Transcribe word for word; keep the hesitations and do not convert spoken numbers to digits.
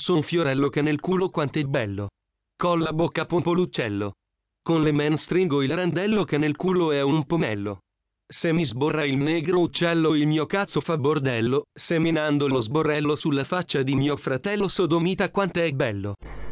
cazzo un fiorello che nel culo quant'è bello. Con la bocca pompo l'uccello. Con le men stringo il randello che nel culo è un pomello. Se mi sborra il negro uccello il mio cazzo fa bordello, seminando lo sborrello sulla faccia di mio fratello sodomita quant'è bello.